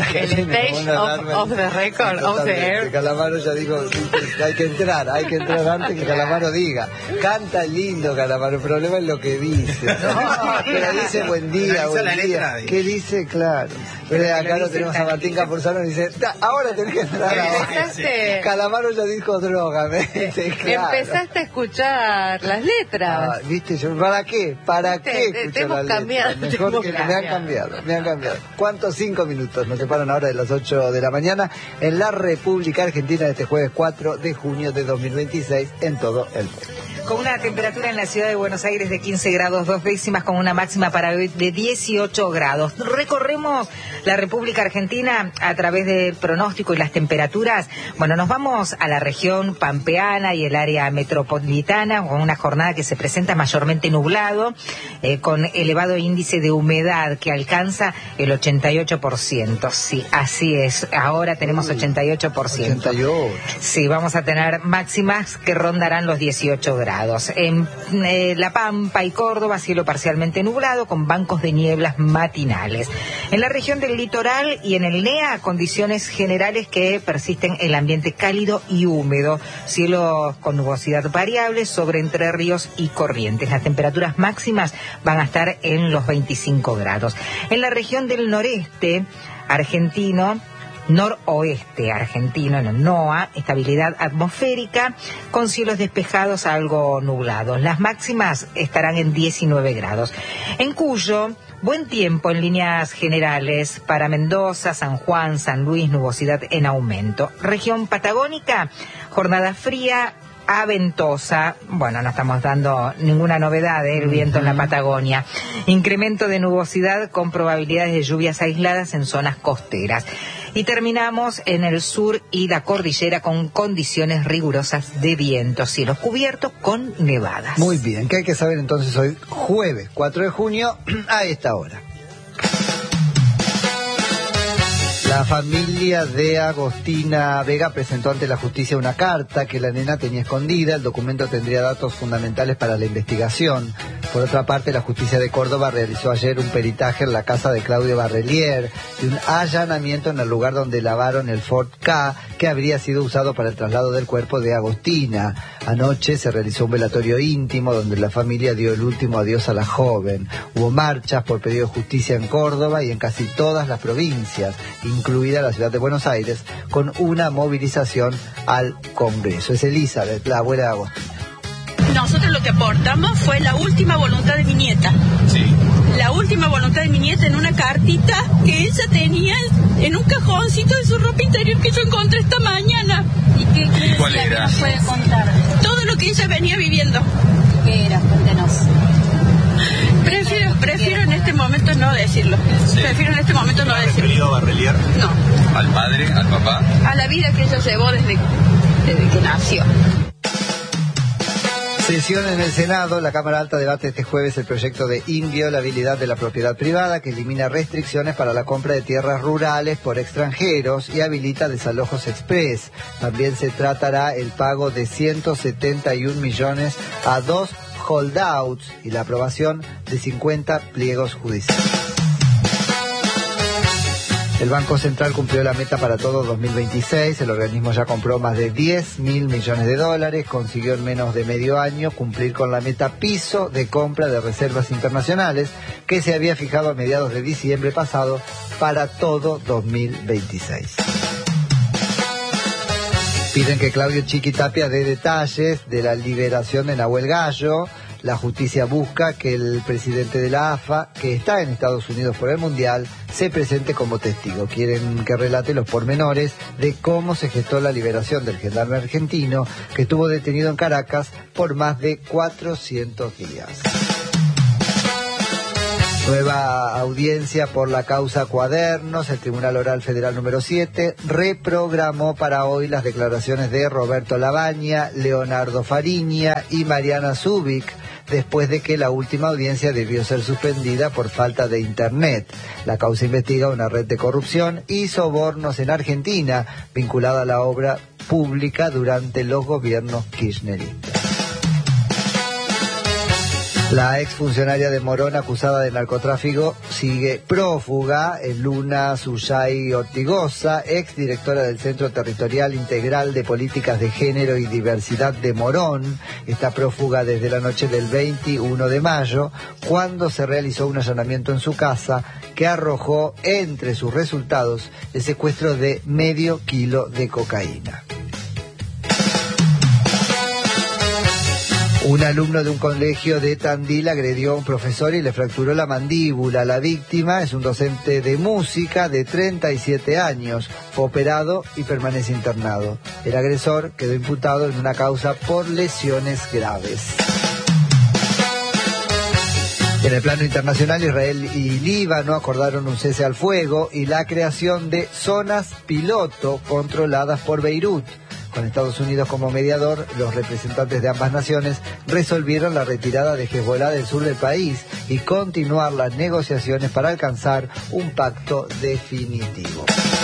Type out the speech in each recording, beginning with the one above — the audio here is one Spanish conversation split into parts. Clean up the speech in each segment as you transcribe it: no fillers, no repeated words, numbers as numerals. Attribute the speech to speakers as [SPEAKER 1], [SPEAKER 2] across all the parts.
[SPEAKER 1] El stage of the record, of the air.
[SPEAKER 2] Calamaro ya dijo, hay que entrar antes que Calamaro diga. Canta lindo Calamaro, el problema es lo que dice. Pero dice buen día. ¿Qué dice? Claro. Pero acá lo tenemos a Martín Caporzano y dice, ahora tenés que entrar ahora. Calamaro ya dijo droga, claro.
[SPEAKER 1] Empezaste a escuchar las letras.
[SPEAKER 2] ¿Viste? ¿Para qué? ¿Para qué escuchar las letras? Mejor que me han cambiado. ¿Cuántos 5 minutos nos separan ahora de las 8 de la mañana en la República Argentina de este jueves 4 de junio de 2026 en todo el mundo?
[SPEAKER 3] Con una temperatura en la ciudad de Buenos Aires de 15 grados 2 décimas, con una máxima para hoy de 18 grados. Recorremos la República Argentina a través del pronóstico y las temperaturas. Bueno, nos vamos a la región pampeana y el área metropolitana, con una jornada que se presenta mayormente nublado, con elevado índice de humedad que alcanza el 88%. Sí, así es. Ahora tenemos 88%.
[SPEAKER 2] 88.
[SPEAKER 3] Sí, vamos a tener máximas que rondarán los 18 grados. En La Pampa y Córdoba, cielo parcialmente nublado con bancos de nieblas matinales. En la región del litoral y en el NEA, condiciones generales que persisten el ambiente cálido y húmedo, cielos con nubosidad variable sobre Entre Ríos y Corrientes. Las temperaturas máximas van a estar en los 25 grados. En la región del noreste argentino, noroeste argentino, en el NOA, estabilidad atmosférica con cielos despejados algo nublados. Las máximas estarán en 19 grados. En Cuyo, buen tiempo en líneas generales para Mendoza, San Juan, San Luis, nubosidad en aumento. Región patagónica, jornada fría a ventosa. Bueno, no estamos dando ninguna novedad del viento en la Patagonia. Incremento de nubosidad con probabilidades de lluvias aisladas en zonas costeras. Y terminamos en el sur y la cordillera con condiciones rigurosas de viento, cielos cubiertos con nevadas.
[SPEAKER 2] Muy bien, ¿qué hay que saber entonces hoy, jueves 4 de junio, a esta hora? La familia de Agostina Vega presentó ante la justicia una carta que la nena tenía escondida. El documento tendría datos fundamentales para la investigación. Por otra parte, la justicia de Córdoba realizó ayer un peritaje en la casa de Claudio Barrelier y un allanamiento en el lugar donde lavaron el Ford Ka, que habría sido usado para el traslado del cuerpo de Agostina. Anoche se realizó un velatorio íntimo donde la familia dio el último adiós a la joven. Hubo marchas por pedido de justicia en Córdoba y en casi todas las provincias, incluida la ciudad de Buenos Aires, con una movilización al Congreso. Es Elizabeth, la abuela de Agostina.
[SPEAKER 4] Nosotros lo que aportamos fue la última voluntad de mi nieta.
[SPEAKER 5] Sí.
[SPEAKER 4] La última voluntad de mi nieta en una cartita que ella tenía en un cajoncito de su ropa interior que yo encontré esta mañana.
[SPEAKER 5] ¿Y cuál era?
[SPEAKER 4] ¿Qué nos puede contar? Todo lo que ella venía viviendo.
[SPEAKER 6] ¿Qué era? Cuéntenos.
[SPEAKER 4] Prefiero en este momento no decirlo.
[SPEAKER 5] Sí.
[SPEAKER 4] Prefiero en este momento no decirlo.
[SPEAKER 5] ¿Referido a Barrelier?
[SPEAKER 4] No.
[SPEAKER 5] ¿Al padre? ¿Al papá?
[SPEAKER 4] A la vida que ella llevó desde que nació.
[SPEAKER 2] Sesión en el Senado. La Cámara Alta debate este jueves el proyecto de inviolabilidad de la propiedad privada que elimina restricciones para la compra de tierras rurales por extranjeros y habilita desalojos express. También se tratará el pago de 171 millones a 2 holdouts y la aprobación de 50 pliegos judiciales. El Banco Central cumplió la meta para todo 2026. El organismo ya compró más de 10.000 millones de dólares. Consiguió en menos de medio año cumplir con la meta piso de compra de reservas internacionales que se había fijado a mediados de diciembre pasado para todo 2026. Piden que Claudio Chiquitapia dé detalles de la liberación de Nahuel Gallo. La justicia busca que el presidente de la AFA, que está en Estados Unidos por el Mundial, se presente como testigo. Quieren que relate los pormenores de cómo se gestó la liberación del gendarme argentino que estuvo detenido en Caracas por más de 400 días. Nueva audiencia por la causa Cuadernos. El Tribunal Oral Federal número 7 reprogramó para hoy las declaraciones de Roberto Labaña, Leonardo Fariña y Mariana Zubik, después de que la última audiencia debió ser suspendida por falta de internet. La causa investiga una red de corrupción y sobornos en Argentina vinculada a la obra pública durante los gobiernos kirchneristas. La exfuncionaria de Morón acusada de narcotráfico sigue prófuga. Luna Suyay Ortigosa, exdirectora del Centro Territorial Integral de Políticas de Género y Diversidad de Morón, está prófuga desde la noche del 21 de mayo, cuando se realizó un allanamiento en su casa que arrojó entre sus resultados el secuestro de medio kilo de cocaína. Un alumno de un colegio de Tandil agredió a un profesor y le fracturó la mandíbula. La víctima es un docente de música de 37 años. Fue operado y permanece internado. El agresor quedó imputado en una causa por lesiones graves. En el plano internacional, Israel y Líbano acordaron un cese al fuego y la creación de zonas piloto controladas por Beirut. Con Estados Unidos como mediador, los representantes de ambas naciones resolvieron la retirada de Hezbollah del sur del país y continuar las negociaciones para alcanzar un pacto definitivo.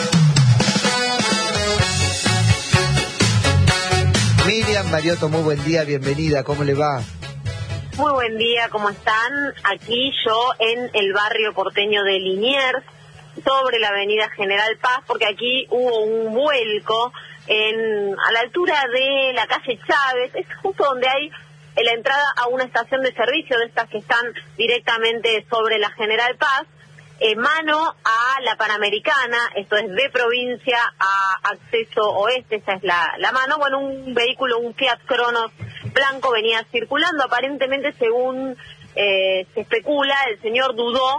[SPEAKER 2] Miriam Mariotto, muy buen día, bienvenida, ¿cómo le va?
[SPEAKER 7] Muy buen día, ¿cómo están? Aquí yo en el barrio porteño de Liniers, sobre la avenida General Paz, porque aquí hubo un vuelco a la altura de la calle Chávez, es justo donde hay la entrada a una estación de servicio de estas que están directamente sobre la General Paz, mano a la Panamericana, esto es de provincia a acceso oeste, esa es la mano. Bueno, un vehículo, un Fiat Cronos blanco venía circulando, aparentemente según se especula, el señor dudó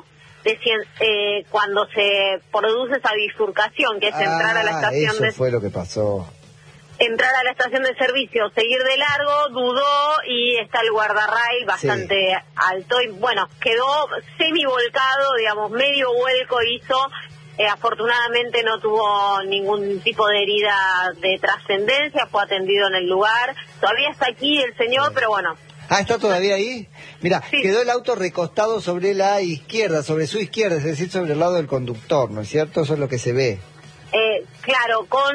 [SPEAKER 7] cuando se produce esa bifurcación, que es entrar a la estación
[SPEAKER 2] eso fue lo que pasó.
[SPEAKER 7] Entrar a la estación de servicio, seguir de largo, dudó y está el guardarrail bastante alto y bueno, quedó semi-volcado, digamos, medio vuelco hizo. Afortunadamente no tuvo ningún tipo de herida de trascendencia, fue atendido en el lugar. Todavía está aquí el señor, pero bueno.
[SPEAKER 2] Ah, ¿está todavía ahí? Mira, sí. Quedó el auto recostado sobre la izquierda, sobre su izquierda, es decir, sobre el lado del conductor, ¿no es cierto? Eso es lo que se ve.
[SPEAKER 7] Claro, con,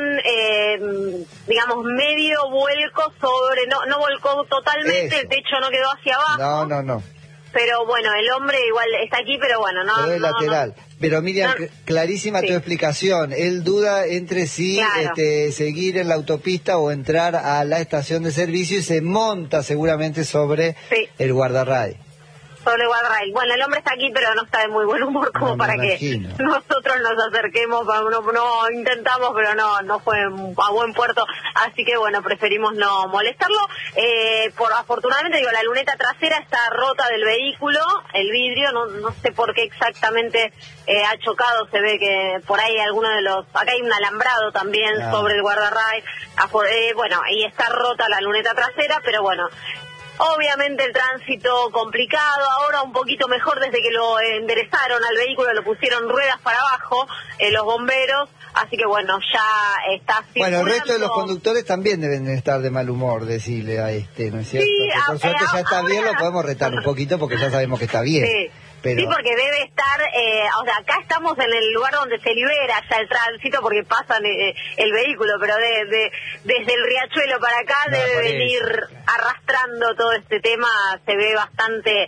[SPEAKER 7] digamos, medio vuelco sobre, no volcó totalmente, eso. El techo no quedó hacia abajo.
[SPEAKER 2] No.
[SPEAKER 7] Pero bueno, el hombre igual está aquí, pero bueno, no.
[SPEAKER 2] Quedó lateral. Pero Miriam, clarísima tu explicación. Él duda entre claro. Seguir en la autopista o entrar a la estación de servicio y se monta seguramente sobre el guardarrail.
[SPEAKER 7] Sobre el guardarrail. Bueno, el hombre está aquí, pero no está de muy buen humor como para que nosotros nos acerquemos. No intentamos, pero no fue a buen puerto. Así que bueno, preferimos no molestarlo. Afortunadamente, digo, la luneta trasera está rota del vehículo, el vidrio, no sé por qué exactamente ha chocado. Se ve que por ahí acá hay un alambrado también sobre el guardarrail. Bueno, y está rota la luneta trasera, pero bueno. Obviamente el tránsito complicado, ahora un poquito mejor desde que lo enderezaron al vehículo, lo pusieron ruedas para abajo, los bomberos, así que bueno, ya está circulando.
[SPEAKER 2] Bueno, el resto de los conductores también deben estar de mal humor, decirle a ¿no es cierto?
[SPEAKER 7] Sí,
[SPEAKER 2] por suerte ya está bien, lo podemos retar un poquito porque ya sabemos que está bien.
[SPEAKER 7] Sí. Sí, porque debe estar, acá estamos en el lugar donde se libera ya el tránsito porque pasan el vehículo, pero desde el Riachuelo para acá debe venir arrastrando todo este tema, se ve bastante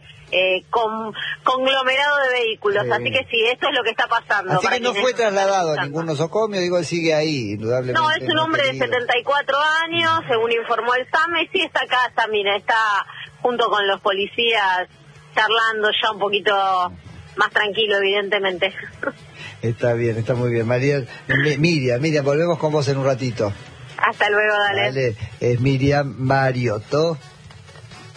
[SPEAKER 7] conglomerado de vehículos, así que sí, esto es lo que está pasando.
[SPEAKER 2] Así que no fue trasladado a ningún nosocomio, sigue ahí, indudablemente.
[SPEAKER 7] No, es un hombre de 74 años, según informó el SAME, y sí está acá, está junto con los policías, charlando ya un poquito más tranquilo, evidentemente.
[SPEAKER 2] Está bien, está muy bien. Miriam, volvemos con vos en un ratito.
[SPEAKER 7] Hasta luego, dale.
[SPEAKER 2] Es Miriam Mariotto.